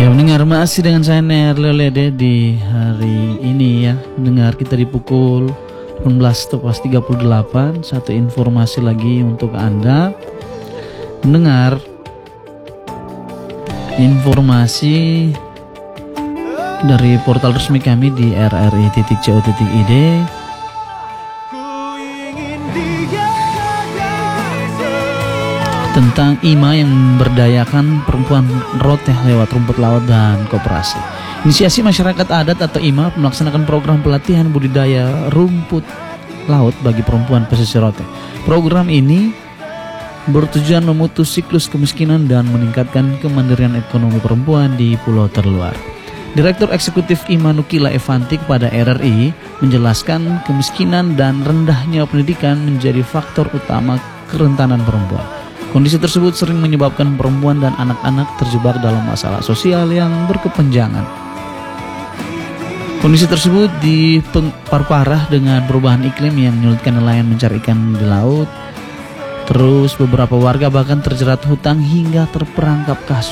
Ya mendengar, masih dengan saya Nerlelede di hari ini ya. Mendengar, kita di pukul 18:38. Satu informasi lagi untuk Anda. Mendengar, informasi dari portal resmi kami di rri.co.id tentang IMA yang memberdayakan perempuan Roteh lewat rumput laut dan koperasi. Inisiasi masyarakat adat atau IMA melaksanakan program pelatihan budidaya rumput laut bagi perempuan pesisir Roteh. Program ini bertujuan memutus siklus kemiskinan dan meningkatkan kemandirian ekonomi perempuan di pulau terluar. Direktur Eksekutif IMA Nukila Evanti kepada RRI menjelaskan kemiskinan dan rendahnya pendidikan menjadi faktor utama kerentanan perempuan. Kondisi tersebut sering menyebabkan perempuan dan anak-anak terjebak dalam masalah sosial yang berkepanjangan. Kondisi tersebut diperparah dengan perubahan iklim yang menyulitkan nelayan mencari ikan di laut. Terus beberapa warga bahkan terjerat hutang hingga terperangkap kasus.